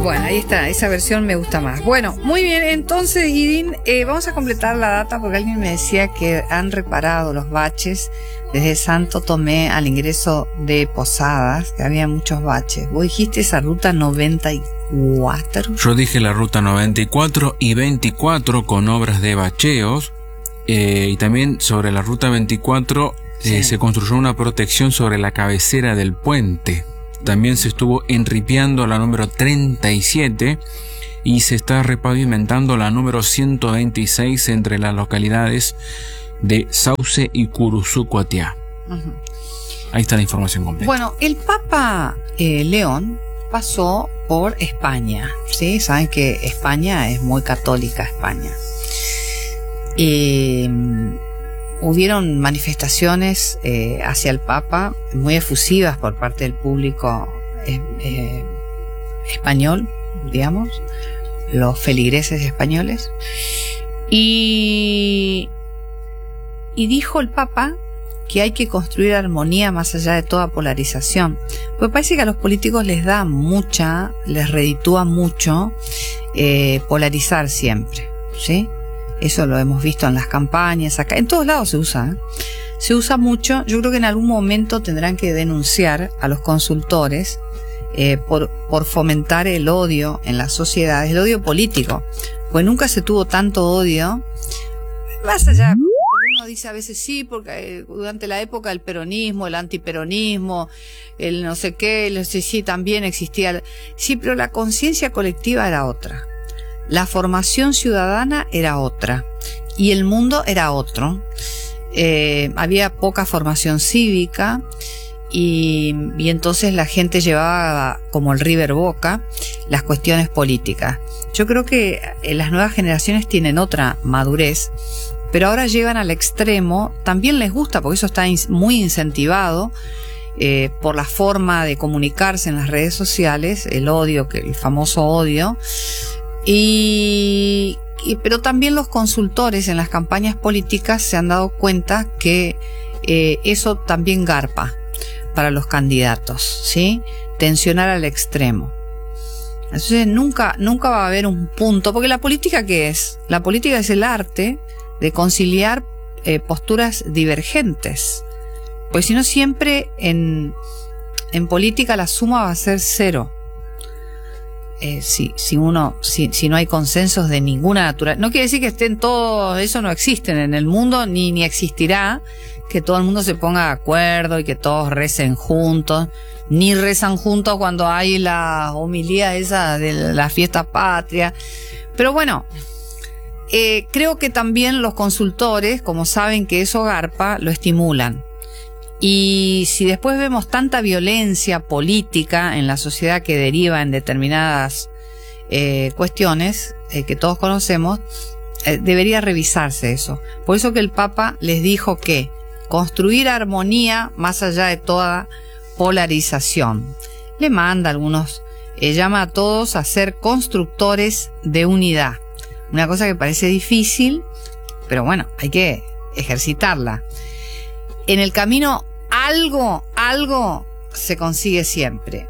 Bueno, ahí está, esa versión me gusta más. Bueno, muy bien, entonces, Idín, vamos a completar la data porque alguien me decía que han reparado los baches desde Santo Tomé al ingreso de Posadas, que había muchos baches. Vos dijiste esa ruta 94. Yo dije la ruta 94 y 24 con obras de bacheos, y también sobre la ruta 24 se construyó una protección sobre la cabecera del puente. También se estuvo enripiando la número 37 y se está repavimentando la número 126 entre las localidades de Sauce y Curuzucuatiá. Ahí está la información completa. Bueno, el Papa León pasó por España, ¿sí? Saben que España es muy católica, España. Hubieron manifestaciones hacia el Papa muy efusivas por parte del público español, digamos, los feligreses españoles. Y dijo el Papa que hay que construir armonía más allá de toda polarización. Porque parece que a los políticos les reditúa mucho polarizar siempre, ¿sí? Eso lo hemos visto en las campañas, acá, en todos lados se usa, ¿eh? Se usa mucho. Yo creo que en algún momento tendrán que denunciar a los consultores por fomentar el odio en las sociedades, el odio político. Pues nunca se tuvo tanto odio, más allá. Uno dice a veces sí, porque durante la época del peronismo, el antiperonismo, el no sé qué, sí, también existía. Sí, pero la conciencia colectiva era otra. La formación ciudadana era otra y el mundo era otro. Había poca formación cívica y entonces la gente llevaba como el River Boca las cuestiones políticas. Yo creo que las nuevas generaciones tienen otra madurez, pero ahora llegan al extremo. También les gusta porque eso está muy incentivado por la forma de comunicarse en las redes sociales, el odio, el famoso odio. Pero también los consultores en las campañas políticas se han dado cuenta que eso también garpa para los candidatos, ¿sí? Tensionar al extremo. Entonces nunca va a haber un punto, porque la política, ¿qué es? La política es el arte de conciliar posturas divergentes. Pues si no, siempre en política la suma va a ser cero. Si no hay consensos de ninguna naturaleza. No quiere decir que estén todos, eso no existen en el mundo, ni existirá que todo el mundo se ponga de acuerdo y que todos recen juntos, ni rezan juntos cuando hay la homilía esa de la fiesta patria. Pero bueno, creo que también los consultores, como saben que eso garpa, lo estimulan. Y si después vemos tanta violencia política en la sociedad que deriva en determinadas cuestiones que todos conocemos, debería revisarse eso. Por eso que el Papa les dijo que construir armonía más allá de toda polarización. Le manda algunos, llama a todos a ser constructores de unidad. Una cosa que parece difícil, pero bueno, hay que ejercitarla. En el camino algo se consigue siempre.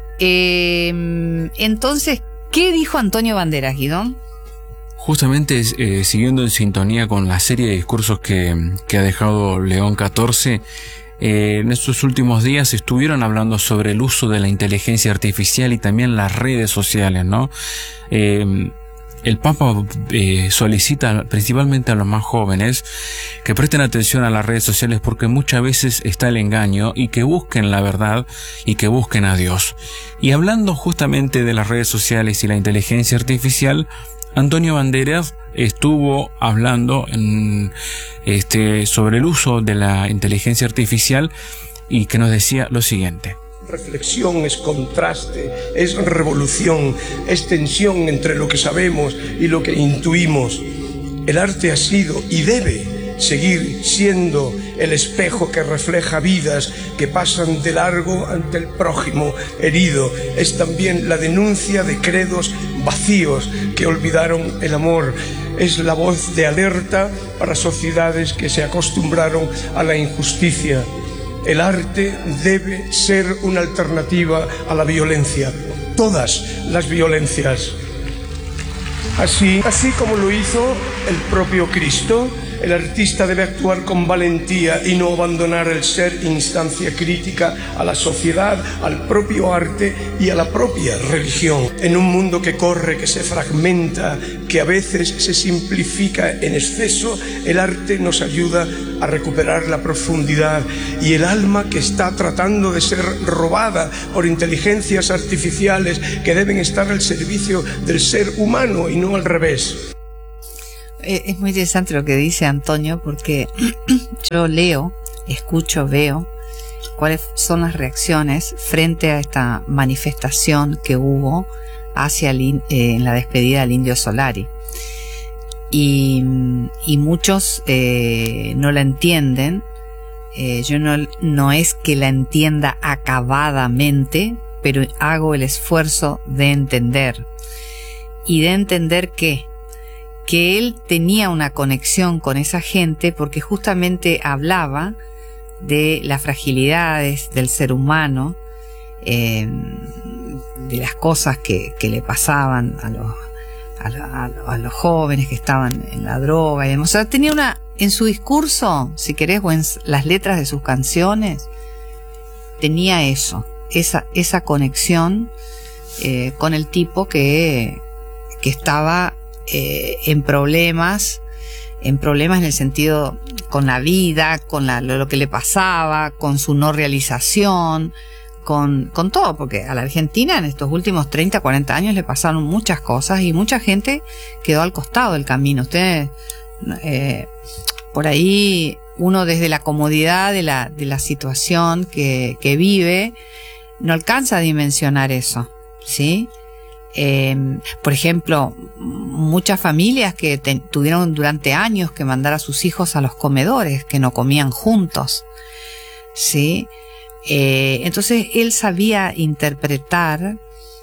Entonces, ¿qué dijo Antonio Banderas, Guidón? Justamente siguiendo en sintonía con la serie de discursos que ha dejado León XIV, en estos últimos días estuvieron hablando sobre el uso de la inteligencia artificial y también las redes sociales, ¿no? El Papa solicita principalmente a los más jóvenes que presten atención a las redes sociales porque muchas veces está el engaño y que busquen la verdad y que busquen a Dios. Y hablando justamente de las redes sociales y la inteligencia artificial, Antonio Banderas estuvo hablando sobre el uso de la inteligencia artificial y que nos decía lo siguiente. Reflexión es contraste, es revolución, es tensión entre lo que sabemos y lo que intuimos. El arte ha sido y debe seguir siendo el espejo que refleja vidas que pasan de largo ante el prójimo herido. Es también la denuncia de credos vacíos que olvidaron el amor. Es la voz de alerta para sociedades que se acostumbraron a la injusticia. El arte debe ser una alternativa a la violencia. todas las violencias. Así como lo hizo el propio Cristo, el artista debe actuar con valentía y no abandonar el ser instancia crítica a la sociedad, al propio arte y a la propia religión. En un mundo que corre, que se fragmenta, que a veces se simplifica en exceso, el arte nos ayuda a recuperar la profundidad, y el alma que está tratando de ser robada por inteligencias artificiales que deben estar al servicio del ser humano y no al revés. Es muy interesante lo que dice Antonio, porque yo leo, escucho, veo cuáles son las reacciones frente a esta manifestación que hubo hacia en la despedida del Indio Solari. Y muchos no la entienden. Yo no es que la entienda acabadamente, pero hago el esfuerzo de entender. Y de entender que él tenía una conexión con esa gente porque justamente hablaba de las fragilidades del ser humano, de las cosas que le pasaban a los jóvenes que estaban en la droga y demás. O sea, tenía en su discurso, si querés, o en las letras de sus canciones, tenía esa conexión con el tipo que estaba en problemas en el sentido con la vida, con lo que le pasaba, con su no realización, con todo, porque a la Argentina en estos últimos 30, 40 años le pasaron muchas cosas y mucha gente quedó al costado del camino. Ustedes, por ahí, uno desde la comodidad de la situación que vive, no alcanza a dimensionar eso, ¿sí? Por ejemplo, muchas familias que tuvieron durante años que mandar a sus hijos a los comedores, que no comían juntos, ¿sí? Entonces él sabía interpretar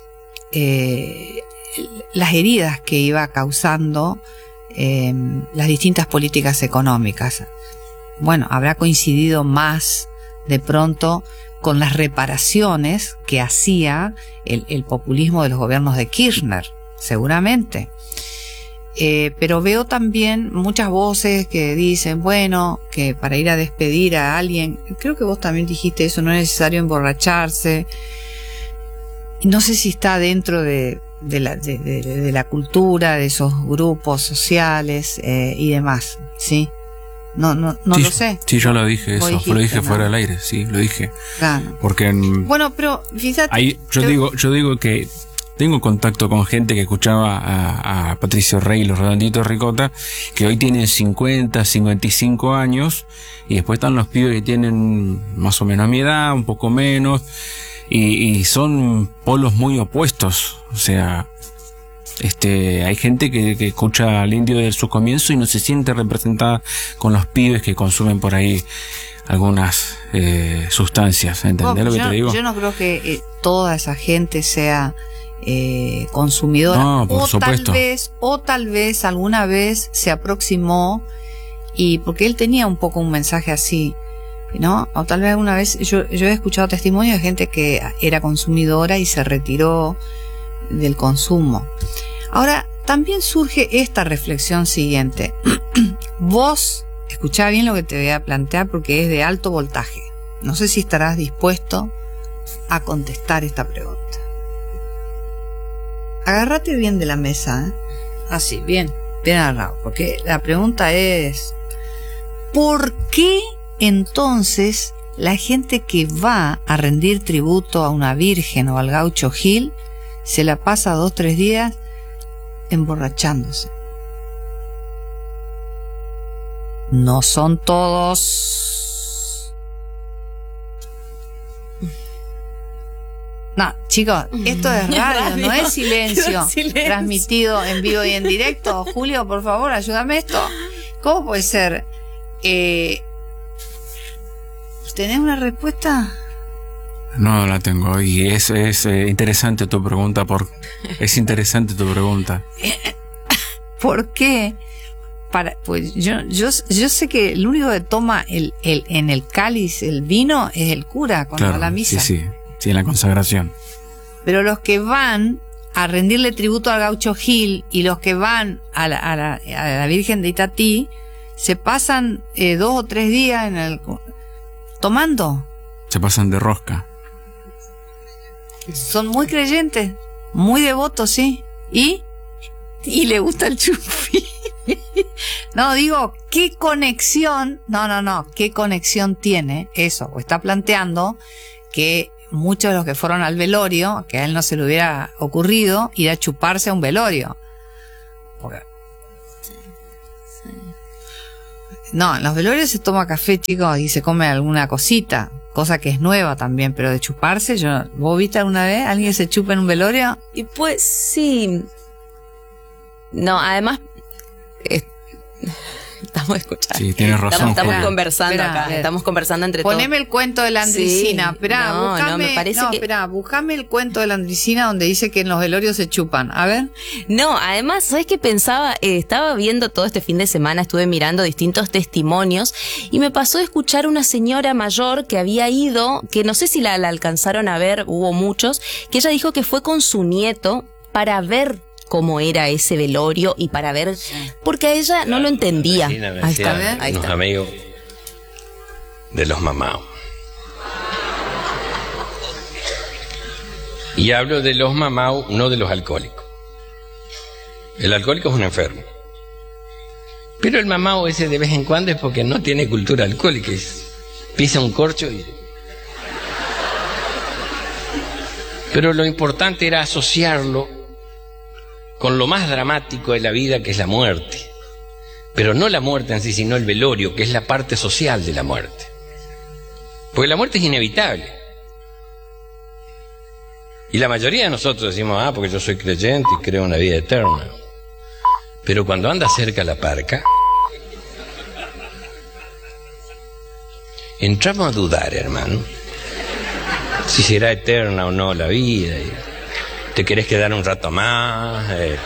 las heridas que iba causando las distintas políticas económicas. Bueno, habrá coincidido más de pronto con las reparaciones que hacía el populismo de los gobiernos de Kirchner, seguramente. Pero veo también muchas voces que dicen, bueno, que para ir a despedir a alguien, creo que vos también dijiste eso, no es necesario emborracharse. No sé si está dentro de la cultura, de esos grupos sociales y demás, ¿sí? No sí, lo sé. Sí, yo lo dije, eso, dijiste, lo dije ¿no? fuera del aire, sí, lo dije. Claro. Porque bueno, pero fíjate, ahí yo digo que tengo contacto con gente que escuchaba a Patricio Rey y los Redonditos Ricota, que hoy tienen 50, 55 años, y después están los pibes que tienen más o menos mi edad, un poco menos, y son polos muy opuestos. O sea, hay gente que escucha al Indio desde su comienzo y no se siente representada con los pibes que consumen por ahí algunas sustancias. ¿Entendés lo que te digo? Yo no creo que toda esa gente sea consumidora. No, por supuesto. Tal vez alguna vez se aproximó, y porque él tenía un poco un mensaje así, ¿no? O tal vez alguna vez yo he escuchado testimonios de gente que era consumidora y se retiró del consumo. Ahora, también surge esta reflexión siguiente. Vos, escuchá bien lo que te voy a plantear porque es de alto voltaje. No sé si estarás dispuesto a contestar esta pregunta. Agárrate bien de la mesa, ¿eh? Así, bien agarrado, porque la pregunta es: ¿por qué entonces la gente que va a rendir tributo a una virgen o al gaucho Gil se la pasa 2-3 días emborrachándose? No son todos. No, chicos, esto es radio, no es silencio transmitido en vivo y en directo. Julio, por favor, ayúdame esto. ¿Cómo puede ser? ¿Tenés una respuesta? No la tengo, y es interesante tu pregunta. Es interesante tu pregunta. ¿Por qué? Pues yo sé que el único que toma en el cáliz el vino es el cura cuando va a la misa. Sí, en la consagración. Pero los que van a rendirle tributo al Gaucho Gil y los que van a la Virgen de Itatí se pasan 2 o 3 días tomando. Se pasan de rosca. Son muy creyentes, muy devotos, sí. Y le gusta el chupi. No, digo, ¿qué conexión? No, ¿qué conexión tiene eso? O está planteando que muchos de los que fueron al velorio, que a él no se le hubiera ocurrido ir a chuparse a un velorio. Porque... No, en los velorios se toma café, chicos, y se come alguna cosita, cosa que es nueva también, pero de chuparse, ¿vos viste alguna vez a alguien que se chupa en un velorio? Y pues sí. No, además estamos escuchando. Sí, tienes razón. Estamos conversando acá. Estamos conversando entre todos. Poneme el cuento de la Andricina. Sí, Esperá, buscame el cuento de la Andricina donde dice que en los velorios se chupan. A ver. No, además, ¿sabes qué pensaba? Estaba viendo todo este fin de semana, estuve mirando distintos testimonios y me pasó de escuchar una señora mayor que había ido, que no sé si la alcanzaron a ver, hubo muchos, que ella dijo que fue con su nieto para ver cómo era ese velorio y para ver, porque a ella no lo entendía. Ahí está, unos amigos de los mamaos. Y hablo de los mamaos, no de los alcohólicos. El alcohólico es un enfermo. Pero el mamao ese de vez en cuando es porque no tiene cultura alcohólica. Pisa un corcho y... Pero lo importante era asociarlo con lo más dramático de la vida, que es la muerte. Pero no la muerte en sí, sino el velorio, que es la parte social de la muerte. Porque la muerte es inevitable. Y la mayoría de nosotros decimos, porque yo soy creyente y creo en la vida eterna. Pero cuando anda cerca la parca, entramos a dudar, hermano, si será eterna o no la vida. ¿Te querés quedar un rato más?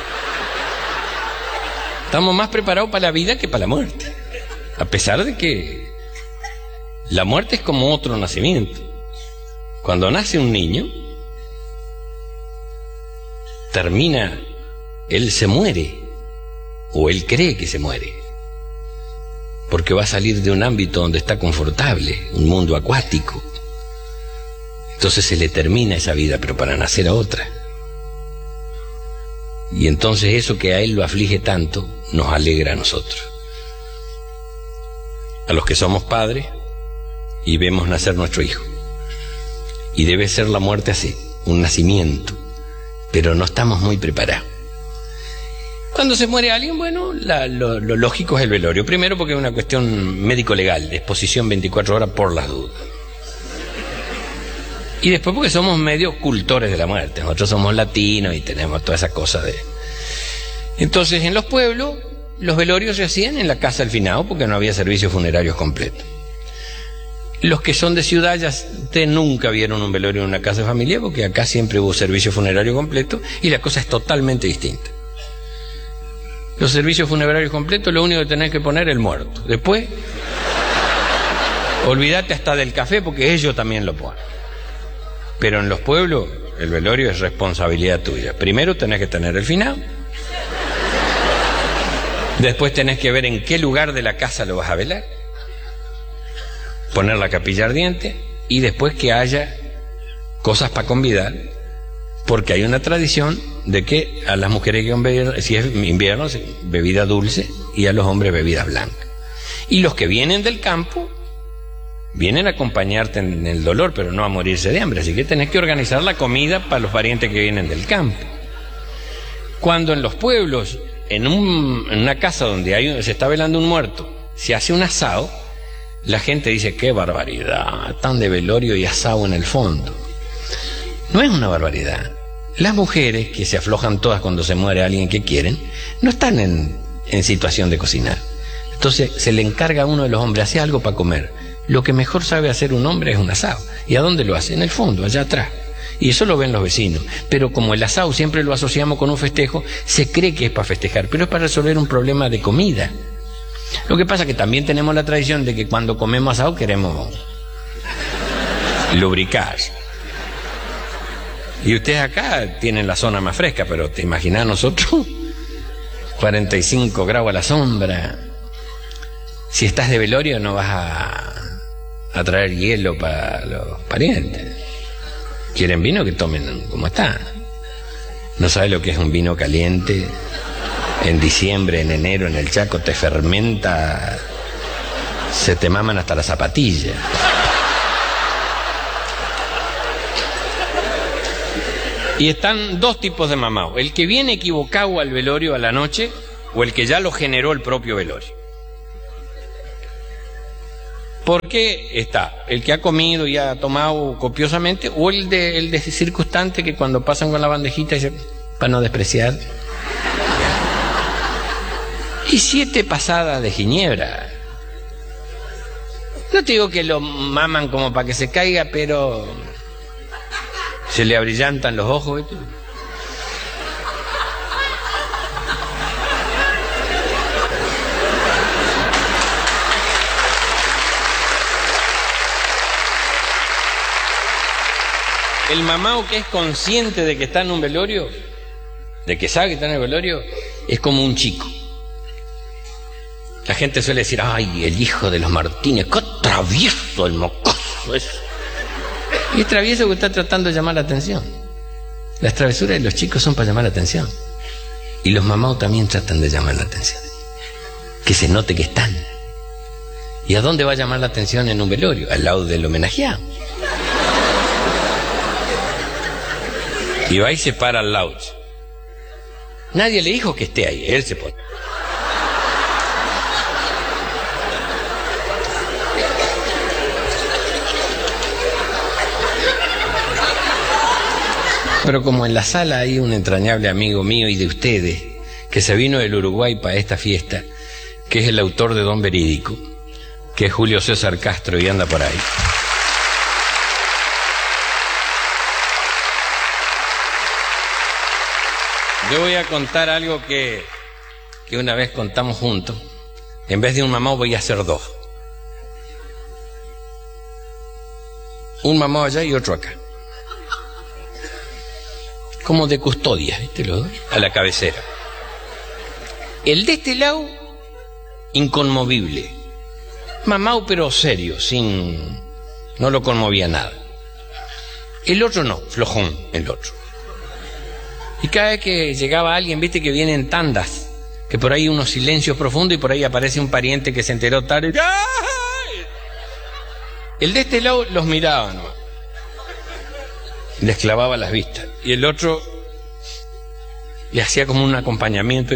Estamos más preparados para la vida que para la muerte. A pesar de que la muerte es como otro nacimiento. Cuando nace un niño, termina, él se muere, o él cree que se muere, porque va a salir de un ámbito donde está confortable, un mundo acuático. Entonces se le termina esa vida, pero para nacer a otra. Y entonces eso que a él lo aflige tanto, nos alegra a nosotros. A los que somos padres y vemos nacer nuestro hijo. Y debe ser la muerte así, un nacimiento, pero no estamos muy preparados. Cuando se muere alguien, bueno, lo lógico es el velorio. Primero porque es una cuestión médico-legal, de exposición 24 horas por las dudas. Y después porque somos medio cultores de la muerte. Nosotros somos latinos y tenemos toda esa cosa de... Entonces, en los pueblos, los velorios se hacían en la casa del finado porque no había servicios funerarios completos. Los que son de ciudad, ya ustedes nunca vieron un velorio en una casa de familia porque acá siempre hubo servicio funerario completo y la cosa es totalmente distinta. Los servicios funerarios completos, lo único que tenés que poner es el muerto. Después, olvídate hasta del café porque ellos también lo ponen. Pero en los pueblos el velorio es responsabilidad tuya. Primero tenés que tener el finado. Después tenés que ver en qué lugar de la casa lo vas a velar. Poner la capilla ardiente. Y después que haya cosas para convidar. Porque hay una tradición de que a las mujeres que si es invierno, bebida dulce. Y a los hombres bebidas blancas. Y los que vienen del campo vienen a acompañarte en el dolor, pero no a morirse de hambre. Así que tenés que organizar la comida para los parientes que vienen del campo. Cuando en los pueblos, en una casa donde se está velando un muerto, se hace un asado, la gente dice, qué barbaridad, tan de velorio y asado en el fondo. No es una barbaridad. Las mujeres, que se aflojan todas cuando se muere alguien que quieren, no están en situación de cocinar. Entonces se le encarga a uno de los hombres, hace algo para comer. Lo que mejor sabe hacer un hombre es un asado. ¿Y a dónde lo hace? En el fondo, allá atrás. Y eso lo ven los vecinos. Pero como el asado siempre lo asociamos con un festejo, se cree que es para festejar, pero es para resolver un problema de comida. Lo que pasa es que también tenemos la tradición de que cuando comemos asado queremos lubricar. Y ustedes acá tienen la zona más fresca, pero te imaginas nosotros, 45 grados a la sombra. Si estás de velorio no vas a traer hielo para los parientes. ¿Quieren vino? Que tomen como está. No sabes lo que es un vino caliente. En diciembre, en enero, en el Chaco, te fermenta, se te maman hasta las zapatillas. Y están dos tipos de mamao: el que viene equivocado al velorio a la noche, o el que ya lo generó el propio velorio. ¿Por qué está? El que ha comido y ha tomado copiosamente, o el de circunstante que cuando pasan con la bandejita dice, para no despreciar, y 7 pasadas de ginebra. No te digo que lo maman como para que se caiga, pero se le abrillantan los ojos. ¿Viste? El mamao que es consciente de que está en un velorio, de que sabe que está en el velorio, es como un chico. La gente suele decir, ay, el hijo de los Martínez, qué travieso el mocoso es. Y es travieso porque está tratando de llamar la atención. Las travesuras de los chicos son para llamar la atención. Y los mamaos también tratan de llamar la atención. Que se note que están. ¿Y a dónde va a llamar la atención en un velorio? Al lado del homenajeado. Y va y se para al lado. Nadie le dijo que esté ahí, él se pone. Pero como en la sala hay un entrañable amigo mío y de ustedes, que se vino del Uruguay para esta fiesta, que es el autor de Don Verídico, que es Julio César Castro y anda por ahí. Yo voy a contar algo que una vez contamos juntos. En vez de un mamao voy a hacer 2. Un mamao allá y otro acá. Como de custodia, ¿viste? Los dos, a la cabecera. El de este lado, inconmovible. Mamao pero serio, no lo conmovía nada. El otro no, flojón, el otro. Y cada vez que llegaba alguien, viste que vienen en tandas, que por ahí unos silencios profundos y por ahí aparece un pariente que se enteró tarde. ¡Ay! El de este lado los miraba nomás. Les clavaba las vistas. Y el otro le hacía como un acompañamiento.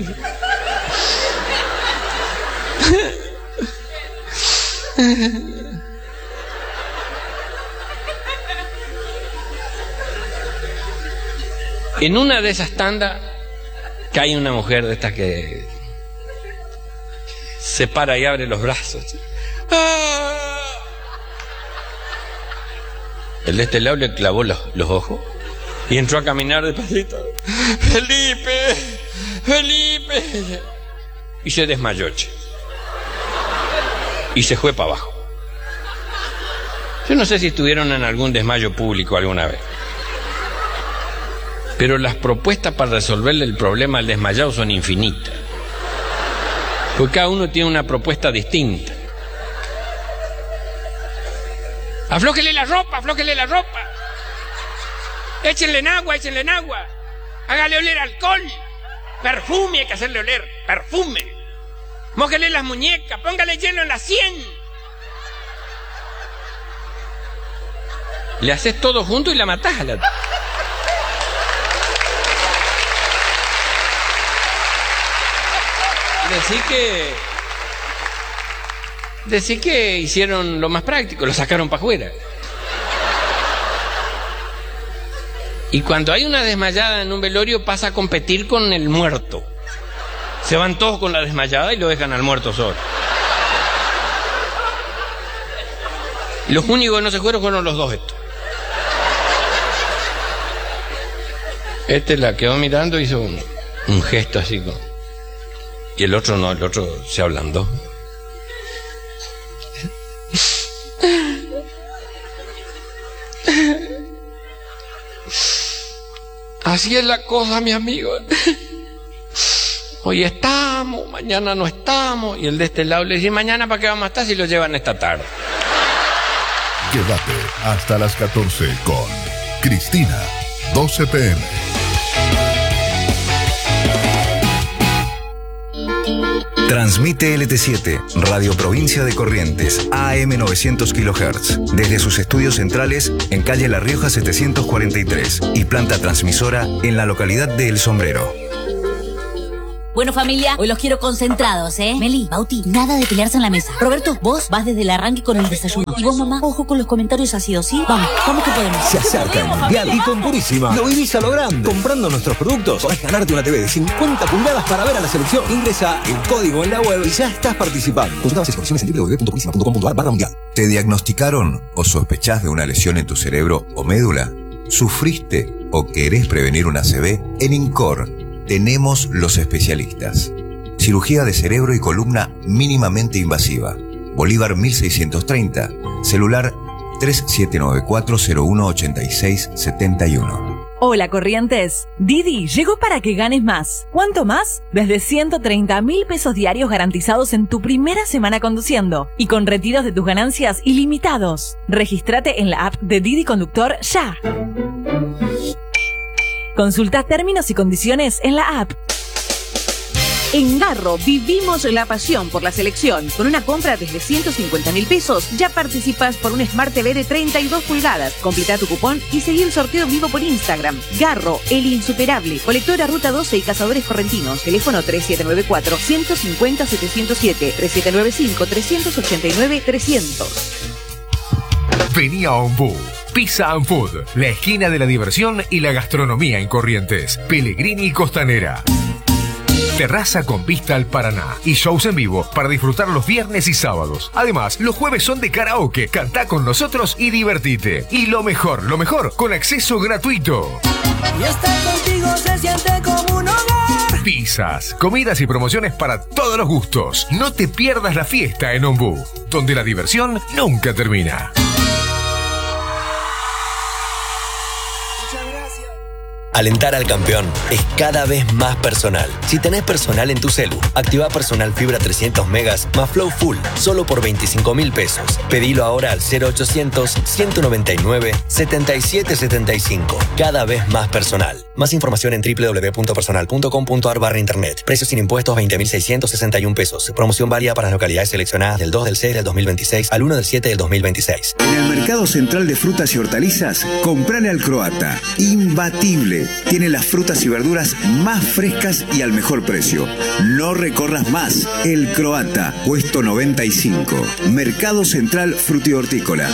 En una de esas tandas cae una mujer de estas que se para y abre los brazos. ¡Ah! El de este lado le clavó los ojos y entró a caminar despacito. ¡Felipe! ¡Felipe! Y se desmayó. Y se fue para abajo. Yo no sé si estuvieron en algún desmayo público alguna vez. Pero las propuestas para resolverle el problema al desmayado son infinitas. Porque cada uno tiene una propuesta distinta. Aflójele la ropa, aflójele la ropa. Échenle en agua, échenle en agua. Hágale oler alcohol. Perfume, hay que hacerle oler, perfume. Mójele las muñecas, póngale hielo en la sien. Le haces todo junto y la matás a la... Decí que hicieron lo más práctico, lo sacaron para afuera. Y cuando hay una desmayada en un velorio pasa a competir con el muerto. Se van todos con la desmayada y lo dejan al muerto solo. Los únicos que no se fueron los dos estos. Este la quedó mirando y hizo un gesto así como... Y el otro no, el otro se ablandó. Así es la cosa, mi amigo. Hoy estamos, mañana no estamos. Y el de este lado le dice, mañana para qué vamos a estar si lo llevan esta tarde. Quédate hasta las 14 con Cristina, 12 p.m. Transmite LT7, Radio Provincia de Corrientes, AM 900 kHz, desde sus estudios centrales en calle La Rioja 743 y planta transmisora en la localidad de El Sombrero. Bueno, familia, hoy los quiero concentrados, ¿eh? Meli, Bauti, nada de pelearse en la mesa. Roberto, vos vas desde el arranque con el desayuno. Y vos, mamá, ojo con los comentarios ácidos, ¿sí? Vamos que podemos. Se acerca el Mundial y con Purísima lo vivís a lo grande. Comprando nuestros productos podés ganarte una TV de 50 pulgadas para ver a la selección. Ingresa el código en la web y ya estás participando. Consulta bases y condiciones en www.purísima.com.ar/mundial. ¿Te diagnosticaron o sospechás de una lesión en tu cerebro o médula? ¿Sufriste o querés prevenir una ACV? En INCOR tenemos los especialistas. Cirugía de cerebro y columna mínimamente invasiva. Bolívar 1630. Celular 3794-018671. Hola, Corrientes. Didi llegó para que ganes más. ¿Cuánto más? Desde 130.000 pesos diarios garantizados en tu primera semana conduciendo y con retiros de tus ganancias ilimitados. Regístrate en la app de Didi Conductor ya. Consulta términos y condiciones en la app. En Garro vivimos la pasión por la selección. Con una compra desde 150.000 pesos ya participas por un Smart TV de 32 pulgadas. Completa tu cupón y seguí el sorteo en vivo por Instagram. Garro, el insuperable. Colectora Ruta 12 y Cazadores Correntinos. Teléfono 3794-150-707. 3795-389-300. Vení a Ombú. Pizza and Food, la esquina de la diversión y la gastronomía en Corrientes. Pellegrini y Costanera. Terraza con vista al Paraná y shows en vivo para disfrutar los viernes y sábados. Además, los jueves son de karaoke. Cantá con nosotros y divertite. Y lo mejor, con acceso gratuito. Y estar contigo se siente como un hogar. Pizzas, comidas y promociones para todos los gustos. No te pierdas la fiesta en Ombú, donde la diversión nunca termina. Alentar al campeón es cada vez más personal. Si tenés personal en tu celu, activa personal fibra 300 megas más Flow Full, solo por 25.000 pesos. Pedilo ahora al 0800-199-7775. Cada vez más personal. Más información en www.personal.com.ar/internet. Precios sin impuestos 20.661 pesos. Promoción válida para las localidades seleccionadas del 2 del 6 del 2026 al 1 del 7 del 2026. En el Mercado Central de Frutas y Hortalizas, comprale al Croata. Imbatible. Tiene las frutas y verduras más frescas y al mejor precio. No recorras más. El Croata, puesto 95. Mercado Central Frutihortícola.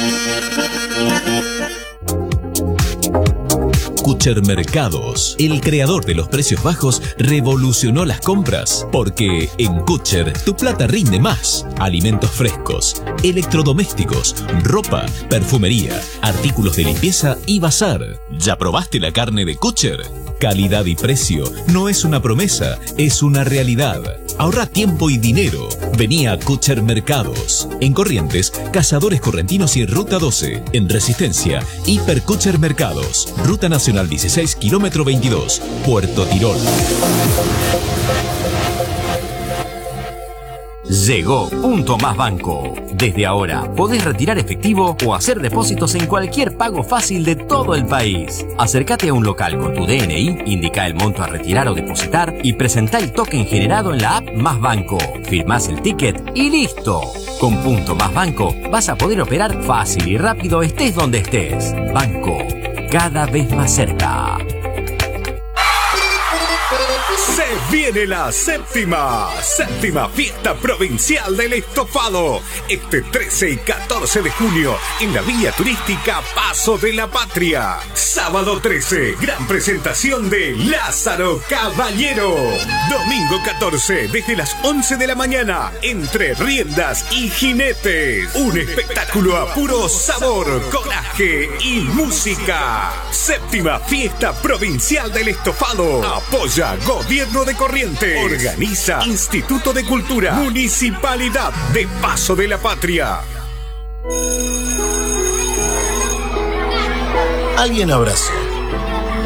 Kutcher Mercados, el creador de los precios bajos, revolucionó las compras, porque en Kutcher tu plata rinde más. Alimentos frescos, electrodomésticos, ropa, perfumería, artículos de limpieza y bazar. ¿Ya probaste la carne de Kutcher? Calidad y precio no es una promesa, es una realidad. Ahorra tiempo y dinero. Vení a Kutcher Mercados. En Corrientes, Cazadores Correntinos y Ruta 12. En Resistencia, Hiper Kutcher Mercados. Ruta Nacional 16, kilómetro 22, Puerto Tirol. Llegó Punto Más Banco. Desde ahora podés retirar efectivo o hacer depósitos en cualquier pago fácil de todo el país. Acércate a un local con tu DNI, indica el monto a retirar o depositar y presentá el token generado en la app Más Banco. Firmás el ticket y listo. Con Punto Más Banco vas a poder operar fácil y rápido estés donde estés. Banco, cada vez más cerca. Se viene la séptima fiesta provincial del estofado. Este 13 y 14 de junio en la vía turística Paso de la Patria. Sábado 13, gran presentación de Lázaro Caballero. Domingo 14, desde las 11 de la mañana, entre riendas y jinetes. Un espectáculo a puro sabor, coraje y música. Séptima fiesta provincial del estofado. Apoya Gobierno de Corrientes. Organiza Instituto de Cultura. Municipalidad de Paso de la Patria. Alguien abrazó.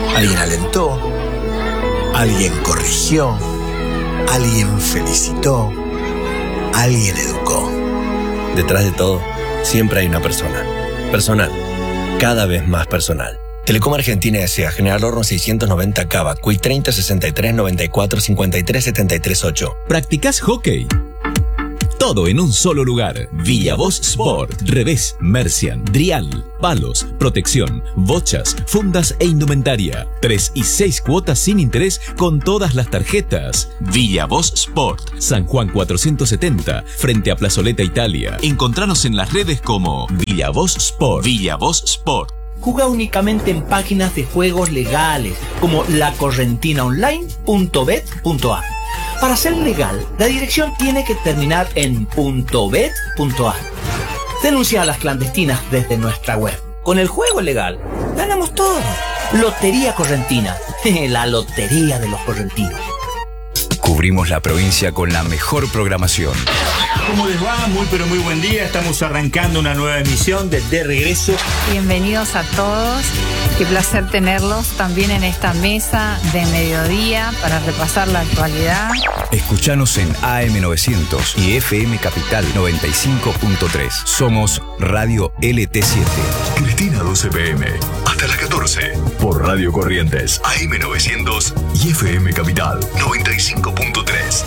Alguien alentó, alguien corrigió, alguien felicitó, alguien educó. Detrás de todo, siempre hay una persona. Personal. Cada vez más personal. Telecom Argentina S.A. General Horno 690 Cava, CUI 30 63 94 53 73 8. ¿Practicás hockey? Todo en un solo lugar. Villa Voz Sport. Revés, Mercian, Drial, palos, protección, bochas, fundas e indumentaria. 3 y 6 cuotas sin interés con todas las tarjetas. Villa Voz Sport. San Juan 470, frente a Plazoleta Italia. Encontranos en las redes como Villa Voz Sport. Villa Voz Sport. Juega únicamente en páginas de juegos legales como lacorrentinaonline.bet.ar. Para ser legal, la dirección tiene que terminar en .bet.ar. Denuncia a las clandestinas desde nuestra web. Con el juego legal, ganamos todo. Lotería Correntina, la lotería de los correntinos. Cubrimos la provincia con la mejor programación. ¿Cómo les va? Muy pero muy buen día. Estamos arrancando una nueva emisión de Regreso. Bienvenidos a todos. Qué placer tenerlos también en esta mesa de mediodía para repasar la actualidad. Escuchanos en AM900 y FM Capital 95.3. Somos Radio LT7. Cristina 12 PM. Hasta las 14. Por Radio Corrientes. AM900 y FM Capital 95.3.